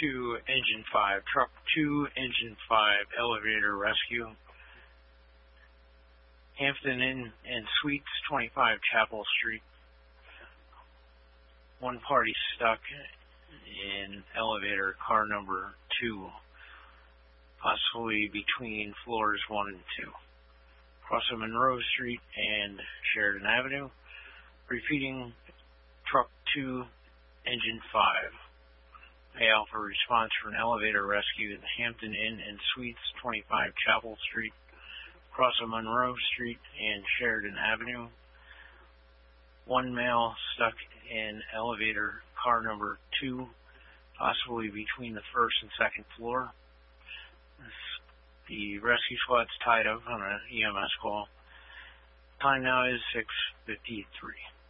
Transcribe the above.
2, Engine 5. Truck 2, Engine 5, elevator rescue. Hampton Inn and Suites, 25 Chapel Street. One party stuck in elevator car number 2, possibly between floors 1 and 2. Across Monroe Street and Sheridan Avenue. Repeating, truck 2, Engine 5. Pay Alpha response for an elevator rescue at the Hampton Inn and Suites, 25 Chapel Street, across Monroe Street and Sheridan Avenue. One male stuck in elevator car number 2, possibly between the first and second floor. The rescue squad's tied up on an EMS call. Time now is 6:53.